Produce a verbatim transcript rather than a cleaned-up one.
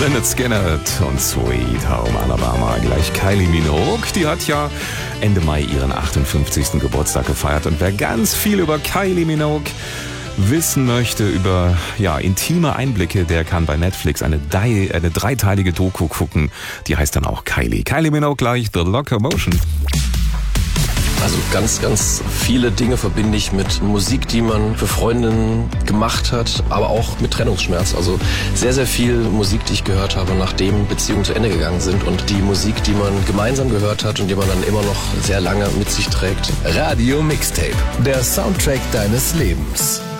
Lynyrd Skynyrd und Sweet Home Alabama. Gleich Kylie Minogue, die hat ja Ende Mai ihren achtundfünfzigsten Geburtstag gefeiert. Und wer ganz viel über Kylie Minogue wissen möchte, über ja, intime Einblicke, der kann bei Netflix eine, Dei, eine dreiteilige Doku gucken. Die heißt dann auch Kylie. Kylie Minogue gleich The Locomotion. Also ganz, ganz viele Dinge verbinde ich mit Musik, die man für Freundinnen gemacht hat, aber auch mit Trennungsschmerz. Also sehr, sehr viel Musik, die ich gehört habe, nachdem Beziehungen zu Ende gegangen sind, und die Musik, die man gemeinsam gehört hat und die man dann immer noch sehr lange mit sich trägt. Radio Mixtape, der Soundtrack deines Lebens.